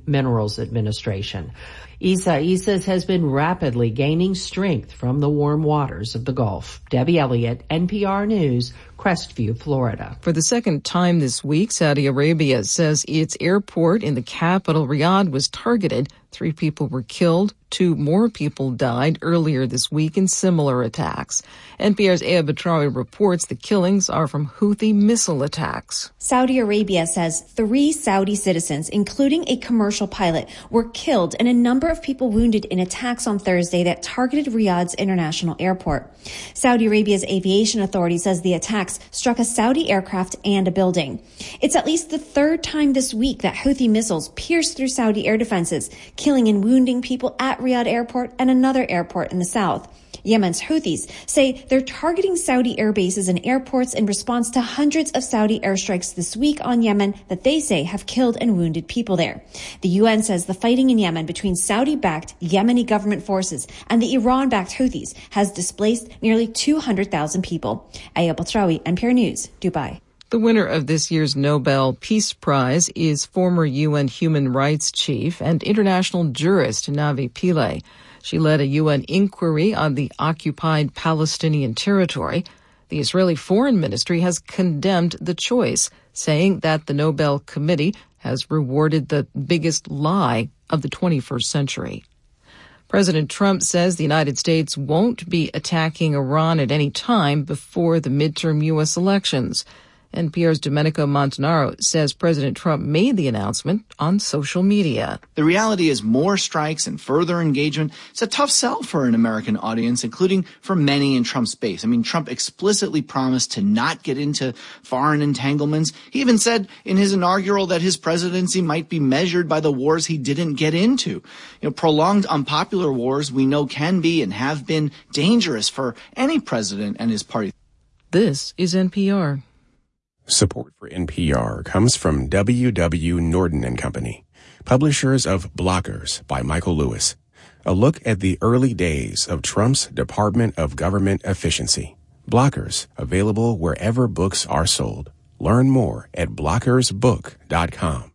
Minerals Administration. Issa Issas has been rapidly gaining strength from the warm waters of the Gulf. Debbie Elliott, NPR News, Crestview, Florida. For the second time this week, Saudi Arabia says its airport in the capital, Riyadh, was targeted. 3 people were killed. 2 more people died earlier this week in similar attacks. NPR's Aya Batrawi reports the killings are from Houthi missile attacks. Saudi Arabia says 3 Saudi citizens, including a commercial pilot, were killed and a number of people wounded in attacks on Thursday that targeted Riyadh's international airport. Saudi Arabia's aviation authority says the attacks struck a Saudi aircraft and a building. It's at least the 3rd time this week that Houthi missiles pierced through Saudi air defenses, killing and wounding people at Riyadh Airport and another airport in the south. Yemen's Houthis say they're targeting Saudi air bases and airports in response to hundreds of Saudi airstrikes this week on Yemen that they say have killed and wounded people there. The UN says the fighting in Yemen between Saudi-backed Yemeni government forces and the Iran-backed Houthis has displaced nearly 200,000 people. Aya Batrawi, NPR News, Dubai. The winner of this year's Nobel Peace Prize is former UN human rights chief and international jurist Navi Pillay. She led a UN inquiry on the occupied Palestinian territory. The Israeli Foreign Ministry has condemned the choice, saying that the Nobel Committee has rewarded the biggest lie of the 21st century. President Trump says the United States won't be attacking Iran at any time before the midterm U.S. elections. NPR's Domenico Montanaro says President Trump made the announcement on social media. The reality is more strikes and further engagement. It's a tough sell for an American audience, including for many in Trump's base. I mean, Trump explicitly promised to not get into foreign entanglements. He even said in his inaugural that his presidency might be measured by the wars he didn't get into. Prolonged unpopular wars we know can be and have been dangerous for any president and his party. This is NPR. Support for NPR comes from W.W. Norton & Company, publishers of Blockers by Michael Lewis, a look at the early days of Trump's Department of Government Efficiency. Blockers, available wherever books are sold. Learn more at blockersbook.com.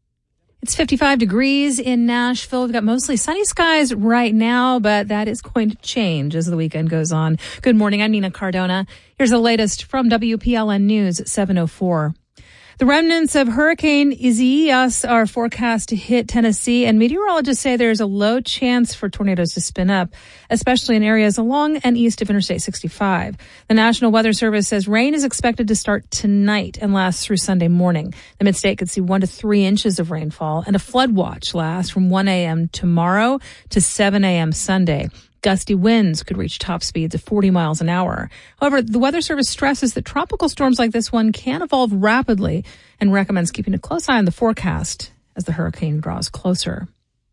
It's 55 degrees in Nashville. We've got mostly sunny skies right now, but that is going to change as the weekend goes on. Good morning. I'm Nina Cardona. Here's the latest from WPLN News at 7:04. The remnants of Hurricane Isaias are forecast to hit Tennessee, and meteorologists say there's a low chance for tornadoes to spin up, especially in areas along and east of Interstate 65. The National Weather Service says rain is expected to start tonight and last through Sunday morning. The Mid-State could see 1 to 3 inches of rainfall, and a flood watch lasts from 1 a.m. tomorrow to 7 a.m. Sunday. Gusty winds could reach top speeds of 40 miles an hour. However, the Weather Service stresses that tropical storms like this one can evolve rapidly and recommends keeping a close eye on the forecast as the hurricane draws closer.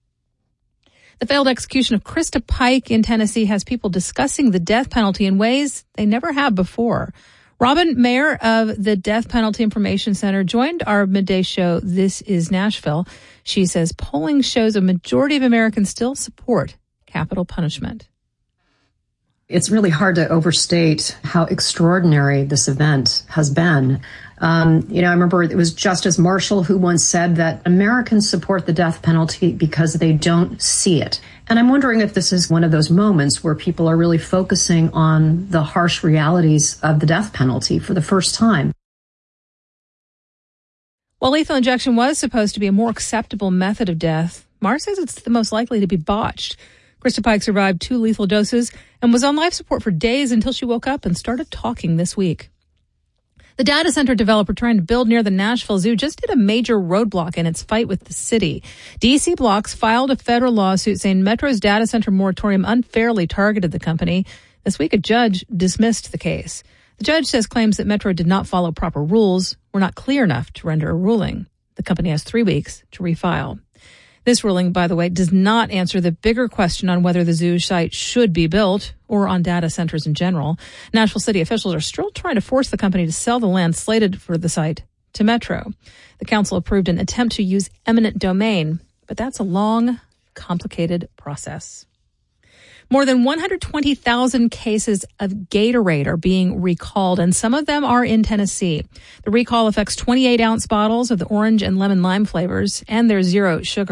The failed execution of Krista Pike in Tennessee has people discussing the death penalty in ways they never have before. Robin Mayer of the Death Penalty Information Center joined our midday show, This is Nashville. She says polling shows a majority of Americans still support capital punishment. It's really hard to overstate how extraordinary this event has been. I remember it was Justice Marshall who once said that Americans support the death penalty because they don't see it. And I'm wondering if this is one of those moments where people are really focusing on the harsh realities of the death penalty for the first time. While lethal injection was supposed to be a more acceptable method of death, Marr says it's the most likely to be botched. Krista Pike survived 2 lethal doses and was on life support for days until she woke up and started talking this week. The data center developer trying to build near the Nashville Zoo just hit a major roadblock in its fight with the city. DC Blocks filed a federal lawsuit saying Metro's data center moratorium unfairly targeted the company. This week, a judge dismissed the case. The judge says claims that Metro did not follow proper rules were not clear enough to render a ruling. The company has 3 weeks to refile. This ruling, by the way, does not answer the bigger question on whether the zoo site should be built or on data centers in general. Nashville city officials are still trying to force the company to sell the land slated for the site to Metro. The council approved an attempt to use eminent domain, but that's a long, complicated process. More than 120,000 cases of Gatorade are being recalled, and some of them are in Tennessee. The recall affects 28-ounce bottles of the orange and lemon lime flavors and their zero sugar.